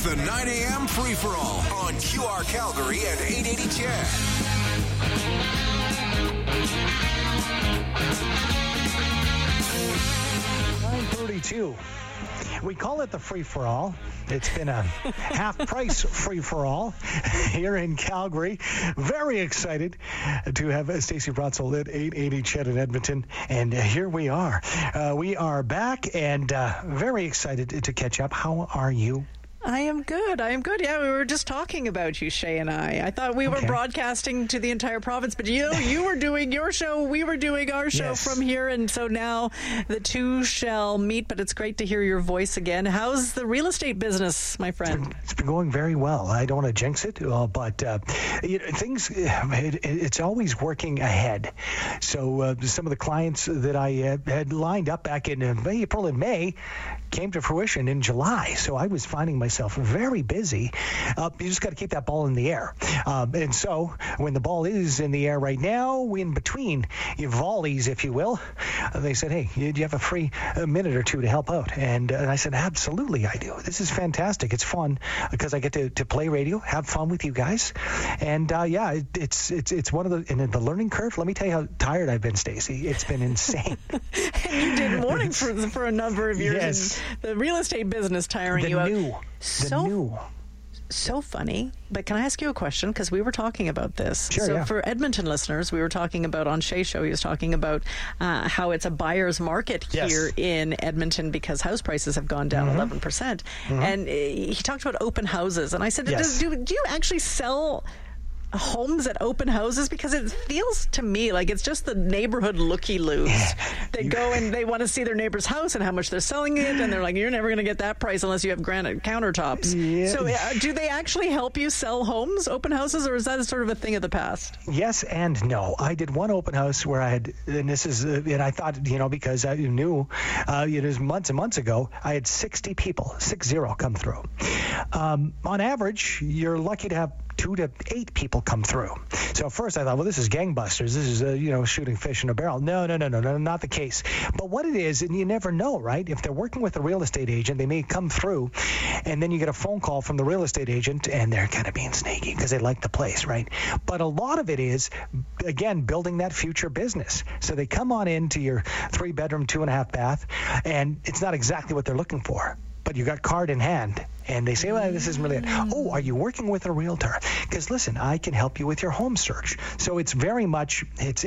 the 9 a.m. free-for-all on QR Calgary and 880 CHED. 9:32. We call it the free-for-all. It's been a half-price free-for-all here in Calgary. Very excited to have Stacey Brotzoll at 880 CHED in Edmonton. And here we are. We are back and very excited to catch up. How are you? I am good. Yeah, we were just talking about you, Shay and I. I thought we were broadcasting to the entire province, but you were doing your show, we were doing our show from here, and so now the two shall meet, but it's great to hear your voice again. How's the real estate business, my friend? It's been going very well. I don't want to jinx it, but things, it's always working ahead. So some of the clients that I had lined up back in April and May came to fruition in July, so I was finding myself very busy. You just got to keep that ball in the air. And so when the ball is in the air right now, in between volleys, if you will, they said, hey, do you have a free minute or two to help out? And I said, absolutely, I do. This is fantastic. It's fun because I get to play radio, have fun with you guys. And it's one of the learning curve. Let me tell you how tired I've been, Stacey. It's been insane. And you did morning for a number of years. Yes. The real estate business tiring you out. So funny. But can I ask you a question? Because we were talking about this. Sure, so for Edmonton listeners, we were talking about on Shay's show, he was talking about how it's a buyer's market here in Edmonton because house prices have gone down 11%. Mm-hmm. And he talked about open houses. And I said, do you actually sell homes at open houses? Because it feels to me like it's just the neighborhood looky-loos. They go and they want to see their neighbor's house and how much they're selling it, and they're like, you're never going to get that price unless you have granite countertops. Yeah. So do they actually help you sell homes, open houses, or is that sort of a thing of the past? Yes and no. I did one open house where I had, and this is, and I thought, because I knew, it was months and months ago, I had 60 people, 60 come through. On average, you're lucky to have 2 to 8 people come through. So at first I thought, well, this is gangbusters. This is, shooting fish in a barrel. No, not the case. But what it is, and you never know, right? If they're working with a real estate agent, they may come through, and then you get a phone call from the real estate agent, and they're kind of being snaky because they like the place, right? But a lot of it is, again, building that future business. So they come on into your 3-bedroom, 2.5 bath, and it's not exactly what they're looking for. But you got card in hand, and they say, well, this isn't really it. Oh, are you working with a realtor? Because listen, I can help you with your home search. So it's very much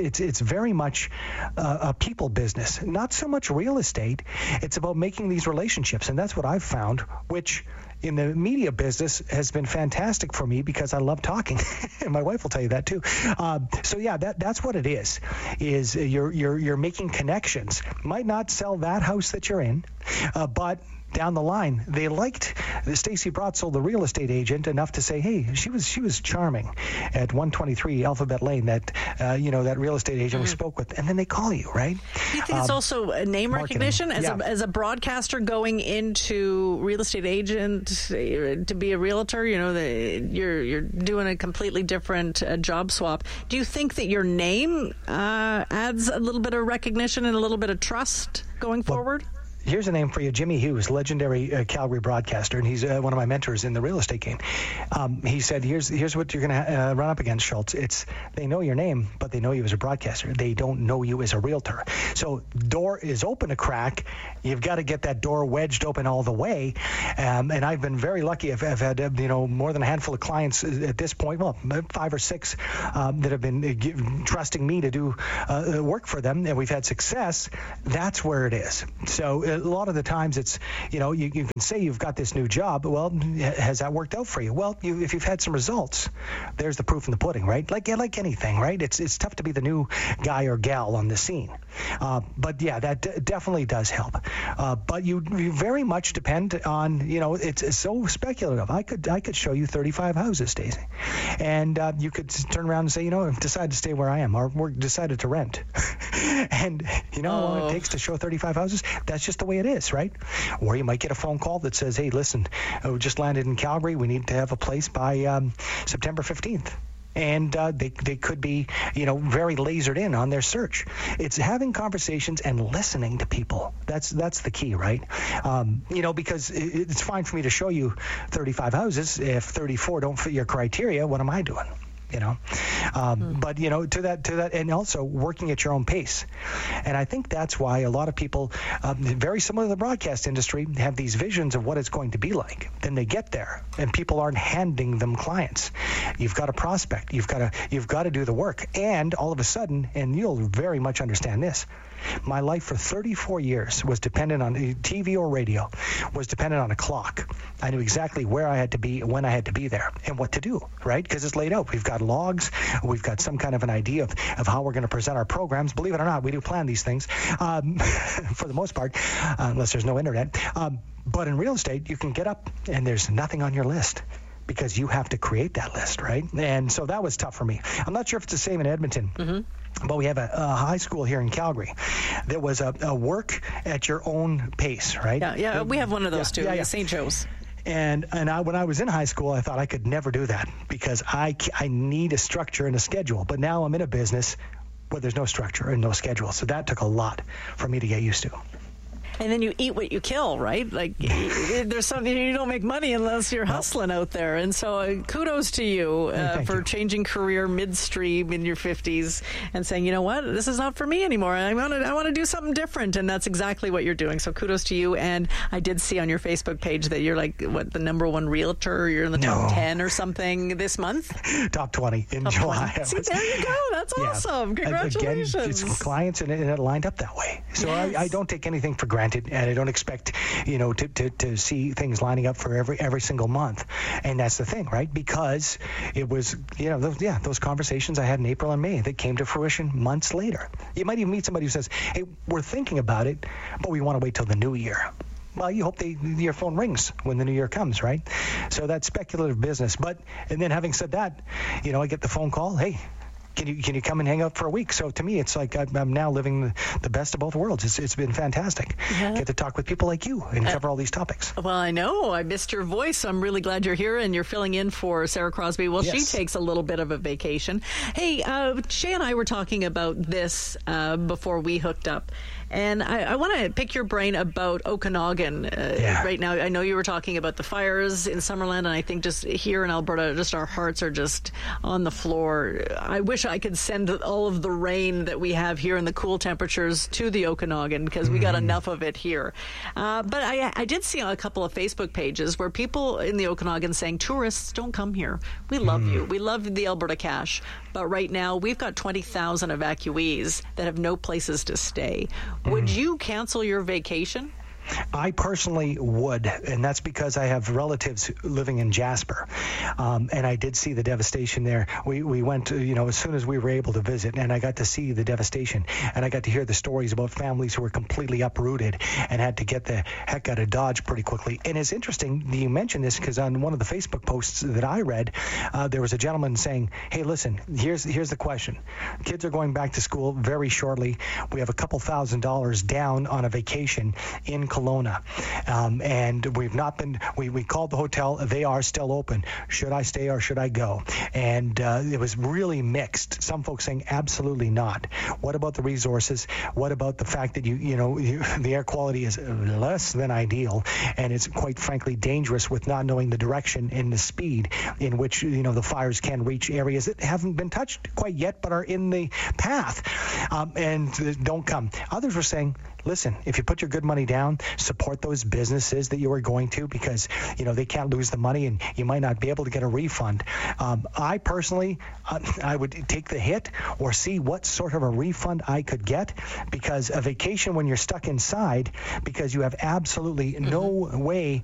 a people business, not so much real estate. It's about making these relationships, and that's what I've found, which in the media business has been fantastic for me because I love talking, and my wife will tell you that too. That's what it is you're making connections. Might not sell that house that you're in, but down the line, they liked Stacey Brotzoll, the real estate agent, enough to say, hey, she was charming at 123 Alphabet Lane, that real estate agent we spoke with. And then they call you, right? Do you think it's also a name recognition as a broadcaster going into real estate agent to be a realtor? You're doing a completely different job swap. Do you think that your name adds a little bit of recognition and a little bit of trust going forward? Here's a name for you, Jimmy Hughes, legendary Calgary broadcaster, and he's one of my mentors in the real estate game. He said, here's what you're going to run up against, Schultz. It's they know your name, but they know you as a broadcaster. They don't know you as a realtor. So door is open a crack. You've got to get that door wedged open all the way. And I've been very lucky. I've had more than a handful of clients at this point, 5 or 6 that have been trusting me to do work for them, and we've had success. That's where it is. So a lot of the times it's, you can say you've got this new job. Well, has that worked out for you? Well, if you've had some results, there's the proof in the pudding, right? Like anything, right? It's tough to be the new guy or gal on the scene. But yeah, that definitely does help. But you very much depend on, it's so speculative. I could show you 35 houses, Stacey, and you could turn around and say, decide to stay where I am, or we're decided to rent. And how long it takes to show 35 houses? That's just the way it is, right? Or you might get a phone call that says, hey, listen, we just landed in Calgary. We need to have a place by September 15th. and they could be, very lasered in on their search. It's having conversations and listening to people. That's the key, right? Because it's fine for me to show you 35 houses. If 34 don't fit your criteria, what am I doing? But to that, and also working at your own pace. And I think that's why a lot of people, very similar to the broadcast industry, have these visions of what it's going to be like. Then they get there, and people aren't handing them clients. You've got to prospect. You've got to do the work. And all of a sudden, and you'll very much understand this, my life for 34 years was dependent on TV or radio, was dependent on a clock. I knew exactly where I had to be, when I had to be there, and what to do, right? Because it's laid out. We've got logs. We've got some kind of an idea of how we're going to present our programs. Believe it or not, we do plan these things for the most part, unless there's no internet. But in real estate, you can get up and there's nothing on your list, because you have to create that list, right? And so that was tough for me. I'm not sure if it's the same in Edmonton. Mm-hmm. But we have a high school here in Calgary. There was a work at your own pace, right? Yeah, we have one of those too, St. Joe's. And when I was in high school, I thought I could never do that because I need a structure and a schedule. But now I'm in a business where there's no structure and no schedule. So that took a lot for me to get used to. And then you eat what you kill, right? Like, there's something, you don't make money unless you're hustling out there. And so kudos to you for changing career midstream in your 50s and saying, you know what, this is not for me anymore. I want to do something different. And that's exactly what you're doing. So kudos to you. And I did see on your Facebook page that you're like, what, the #1 realtor? You're in the top 10 or something this month? Top 20 in July. 20. See, there you go. That's awesome. Congratulations. Again, it's clients, and it lined up that way. So yes. I don't take anything for granted. And I don't expect, to see things lining up for every single month. And that's the thing, right? Because it was, those conversations I had in April and May that came to fruition months later. You might even meet somebody who says, hey, we're thinking about it, but we want to wait till the new year. Well, you hope your phone rings when the new year comes, right? So that's speculative business. And then having said that, I get the phone call, hey, Can you come and hang out for a week? So to me, it's like I'm now living the best of both worlds. It's been fantastic. Yeah. Get to talk with people like you and cover all these topics. Well, I know. I missed your voice. I'm really glad you're here and you're filling in for Sarah Crosby. Well, yes. She takes a little bit of a vacation. Hey, Shay and I were talking about this before we hooked up. And I want to pick your brain about Okanagan right now. I know you were talking about the fires in Summerland, and I think just here in Alberta, just our hearts are just on the floor. I wish I could send all of the rain that we have here and the cool temperatures to the Okanagan because we got enough of it here. But I did see a couple of Facebook pages where people in the Okanagan saying, tourists, don't come here. We love you. We love the Alberta cash. But right now, we've got 20,000 evacuees that have no places to stay. Would you cancel your vacation? I personally would, and that's because I have relatives living in Jasper, and I did see the devastation there. We went, as soon as we were able to visit, and I got to see the devastation, and I got to hear the stories about families who were completely uprooted and had to get the heck out of Dodge pretty quickly. And it's interesting you mentioned this because on one of the Facebook posts that I read, there was a gentleman saying, hey, listen, here's the question. Kids are going back to school very shortly. We have a couple $1,000s down on a vacation in Kelowna, and we've not been. We called the hotel. They are still open. Should I stay or should I go? And it was really mixed. Some folks saying absolutely not. What about the resources? What about the fact that the air quality is less than ideal, and it's quite frankly dangerous with not knowing the direction and the speed in which the fires can reach areas that haven't been touched quite yet, but are in the path, and don't come. Others were saying, listen, if you put your good money down, support those businesses that you are going to because, they can't lose the money and you might not be able to get a refund. I personally, I would take the hit or see what sort of a refund I could get because a vacation when you're stuck inside because you have absolutely no way,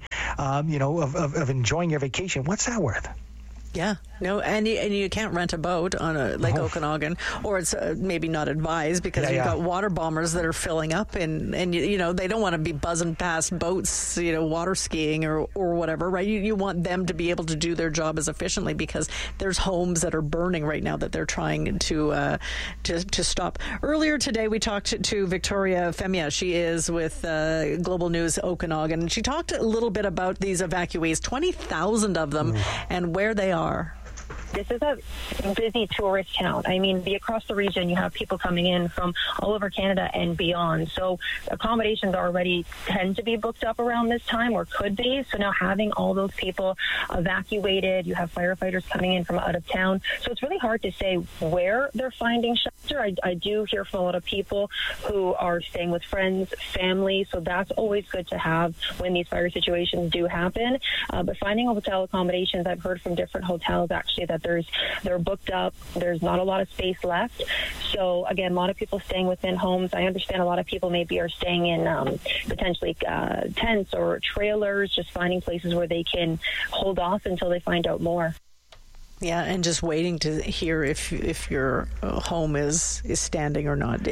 of enjoying your vacation, what's that worth? Yeah, no, and you can't rent a boat on a Lake Okanagan, or it's maybe not advised because you've got water bombers that are filling up, and they don't want to be buzzing past boats, water skiing or whatever, right? You want them to be able to do their job as efficiently because there's homes that are burning right now that they're trying to stop. Earlier today, we talked to Victoria Femia. She is with Global News Okanagan, and she talked a little bit about these evacuees, 20,000 of them, and where they are. this is a busy tourist town. I mean, across the region, you have people coming in from all over Canada and beyond. So accommodations already tend to be booked up around this time, or could be. So now having all those people evacuated, you have firefighters coming in from out of town. So it's really hard to say where they're finding shelter. I do hear from a lot of people who are staying with friends, family. So that's always good to have when these fire situations do happen. But finding hotel accommodations, I've heard from different hotels actually that they're booked up. There's not a lot of space left. So again, a lot of people staying within homes. I understand a lot of people maybe are staying in potentially tents or trailers, just finding places where they can hold off until they find out more. Yeah, and just waiting to hear if your home is standing or not.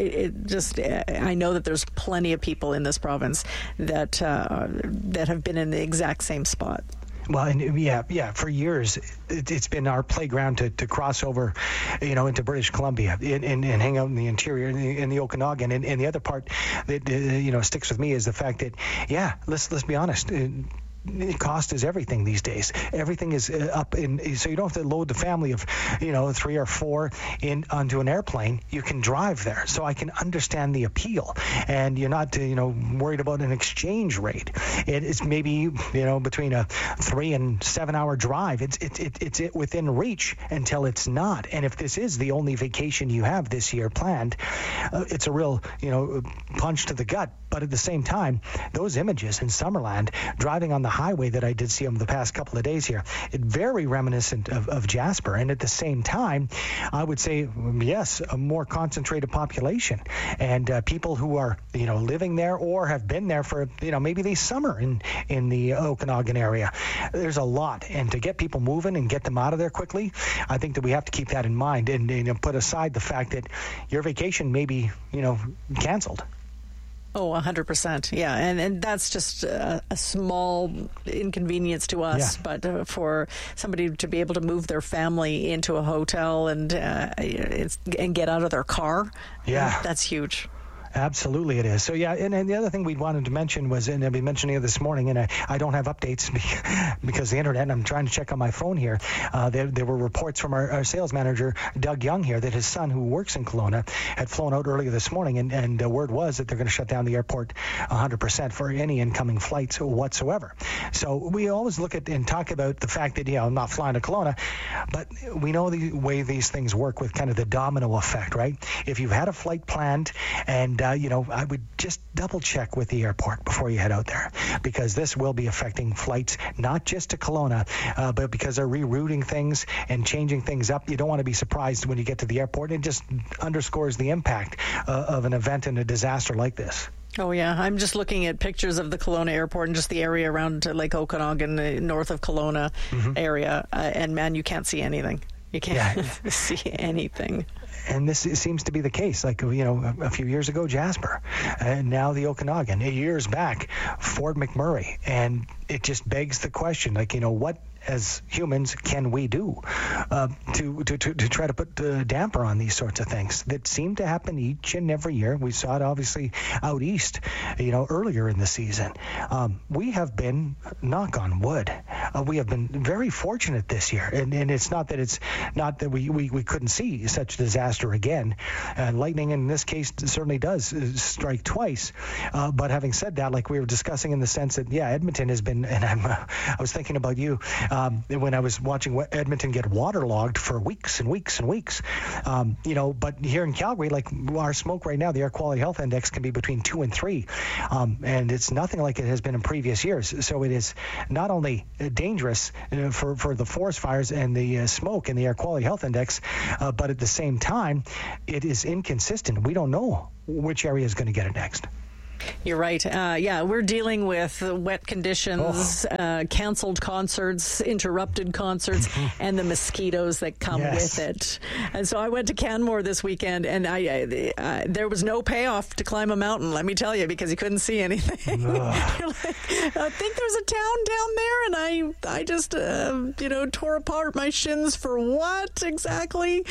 I know that there's plenty of people in this province that have been in the exact same spot. Well, and for years, it's been our playground to cross over, into British Columbia and hang out in the interior, in the Okanagan. And the other part that, sticks with me is the fact that, let's be honest, cost is everything these days. Everything is up so you don't have to load the family of 3 or 4 onto an airplane. You can drive there, so I can understand the appeal, and you're not worried about an exchange rate. It's maybe between a 3 and 7 hour drive. It's within reach until it's not. And if this is the only vacation you have this year planned, it's a real punch to the gut. But at the same time, those images in Summerland driving on the highway that I did see over the past couple of days here, it's very reminiscent of Jasper. And at the same time, I would say, yes, a more concentrated population and people who are, living there or have been there for, maybe the summer in the Okanagan area. There's a lot. And to get people moving and get them out of there quickly, I think that we have to keep that in mind and put aside the fact that your vacation may be, canceled. Oh, 100%. Yeah. And that's just a small inconvenience to us. Yeah. But for somebody to be able to move their family into a hotel and get out of their car, that's huge. Absolutely it is. So, and the other thing we wanted to mention was, and I've been mentioning it this morning, and I don't have updates because the internet, and I'm trying to check on my phone here. There were reports from our sales manager, Doug Young, here, that his son, who works in Kelowna, had flown out earlier this morning, and the word was that they're going to shut down the airport 100% for any incoming flights whatsoever. So we always look at and talk about the fact that, I'm not flying to Kelowna, but we know the way these things work with kind of the domino effect, right? If you've had a flight planned and I would just double check with the airport before you head out there, because this will be affecting flights, not just to Kelowna, but because they're rerouting things and changing things up. You don't want to be surprised when you get to the airport. It just underscores the impact of an event and a disaster like this. Oh, yeah. I'm just looking at pictures of the Kelowna airport and just the area around Lake Okanagan, north of Kelowna area. And, man, you can't see anything. You can't see anything. And this seems to be the case. Like, a few years ago, Jasper, and now the Okanagan. Years back, Fort McMurray. And it just begs the question, what as humans can we do to try to put a damper on these sorts of things that seem to happen each and every year? We saw it obviously out east, earlier in the season. We have been, knock on wood, we have been very fortunate this year, and it's not that we couldn't see such disaster again. Lightning in this case certainly does strike twice, but having said that, like we were discussing in the sense that Edmonton has been, and I was thinking about you when I was watching Edmonton get waterlogged for weeks and weeks and weeks. But here in Calgary, like our smoke right now, the Air Quality Health Index can be between 2 and 3, and it's nothing like it has been in previous years. So it is not only dangerous for the forest fires and the smoke and the Air Quality Health Index, but at the same time, it is inconsistent. We don't know which area is going to get it next. You're right. We're dealing with wet conditions, canceled concerts, interrupted concerts, and the mosquitoes that come with it. And so I went to Canmore this weekend, and there was no payoff to climb a mountain, let me tell you, because you couldn't see anything. You're like, I think there's a town down there, and I just, tore apart my shins for what exactly?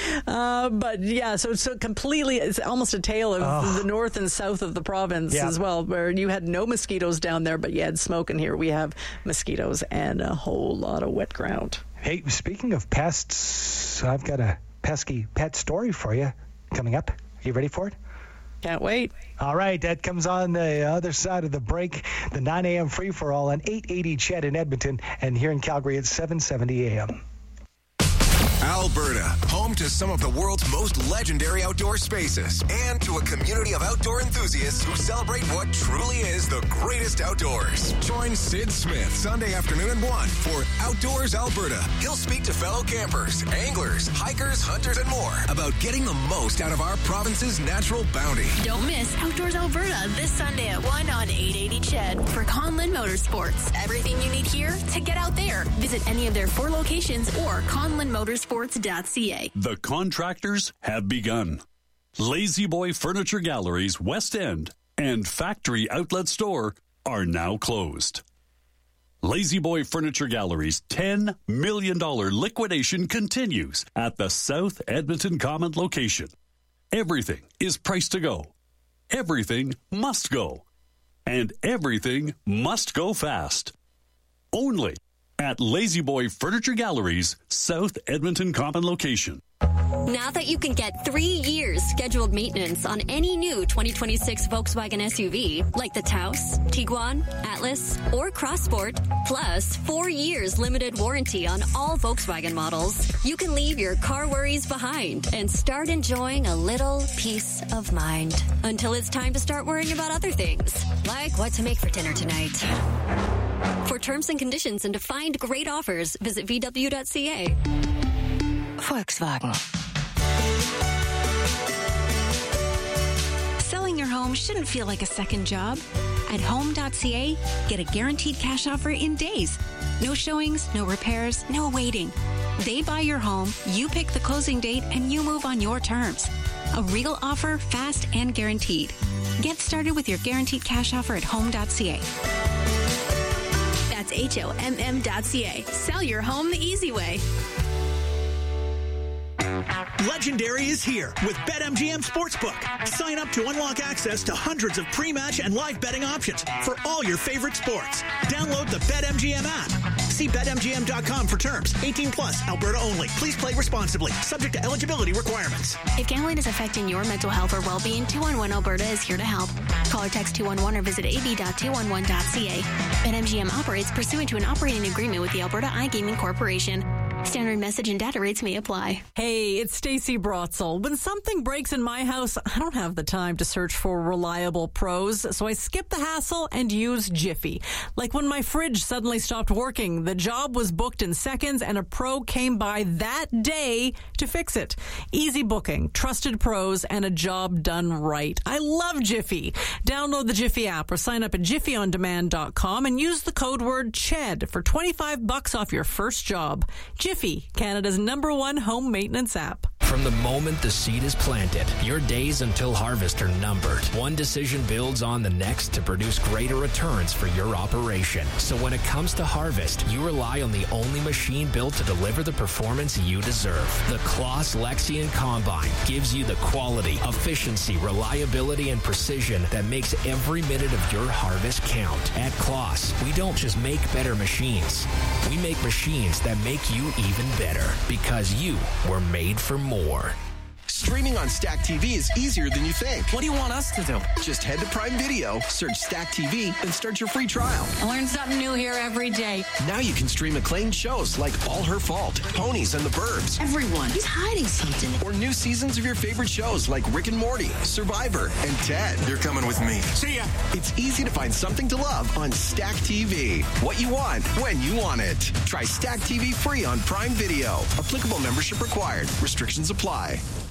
So completely, it's almost a tale of the north and south of the province as well, where you had no mosquitoes down there, but you had smoke, and here we have mosquitoes and a whole lot of wet ground. Hey, speaking of pests, I've got a pesky pet story for you coming up. Are you ready for it? Can't wait. All right, that comes on the other side of the break. The 9 a.m. free-for-all on 880 CHED in Edmonton, and here in Calgary at 770 a.m. Alberta, home to some of the world's most legendary outdoor spaces and to a community of outdoor enthusiasts who celebrate what truly is the greatest outdoors. Join Sid Smith Sunday afternoon at 1 for Outdoors Alberta. He'll speak to fellow campers, anglers, hikers, hunters, and more about getting the most out of our province's natural bounty. Don't miss Outdoors Alberta this Sunday at 1 on 880 CHED for Conlin Motorsports. Everything you need here to get out there. Visit any of their 4 locations or conlinmotorsports.ca. The contractors have begun. Lazy Boy Furniture Galleries West End and Factory Outlet Store are now closed. Lazy Boy Furniture Galleries' $10 million liquidation continues at the South Edmonton Common location. Everything is priced to go. Everything must go. And everything must go fast. Only at Lazy Boy Furniture Galleries, South Edmonton Common location. Now that you can get 3 years scheduled maintenance on any new 2026 Volkswagen SUV, like the Taos, Tiguan, Atlas, or Crossport, plus 4 years limited warranty on all Volkswagen models, you can leave your car worries behind and start enjoying a little peace of mind. Until it's time to start worrying about other things, like what to make for dinner tonight. For terms and conditions and to find great offers, visit VW.ca. Volkswagen. Selling your home shouldn't feel like a second job. At Home.ca, get a guaranteed cash offer in days. No showings, no repairs, no waiting. They buy your home, you pick the closing date, and you move on your terms. A real offer, fast and guaranteed. Get started with your guaranteed cash offer at Home.ca. That's HOMM.ca. Sell your home the easy way. Legendary is here with BetMGM Sportsbook. Sign up to unlock access to hundreds of pre-match and live betting options for all your favorite sports. Download the BetMGM app. See BetMGM.com for terms. 18 plus, Alberta only. Please play responsibly. Subject to eligibility requirements. If gambling is affecting your mental health or well-being, 211 Alberta is here to help. Call or text 211 or visit ab.211.ca. BetMGM operates pursuant to an operating agreement with the Alberta iGaming Corporation. Standard message and data rates may apply. Hey, it's Stacey Brotzel. When something breaks in my house, I don't have the time to search for reliable pros, so I skip the hassle and use Jiffy. Like when my fridge suddenly stopped working, the job was booked in seconds and a pro came by that day to fix it. Easy booking, trusted pros, and a job done right. I love Jiffy. Download the Jiffy app or sign up at jiffyondemand.com and use the code word CHED for $25 off your first job. Jiffy, Canada's #1 home maintenance app. From the moment the seed is planted, your days until harvest are numbered. One decision builds on the next to produce greater returns for your operation. So when it comes to harvest, you rely on the only machine built to deliver the performance you deserve. The Claas Lexion Combine gives you the quality, efficiency, reliability, and precision that makes every minute of your harvest count. At Claas, we don't just make better machines. We make machines that make you even better because you were made for more. Streaming on Stack TV is easier than you think. What do you want us to do? Just head to Prime Video, search Stack TV, and start your free trial. I learn something new here every day. Now you can stream acclaimed shows like All Her Fault, Ponies and the Burbs. Everyone, he's hiding something. Or new seasons of your favorite shows like Rick and Morty, Survivor, and Ted. You're coming with me. See ya. It's easy to find something to love on Stack TV. What you want, when you want it. Try Stack TV free on Prime Video. Applicable membership required. Restrictions apply.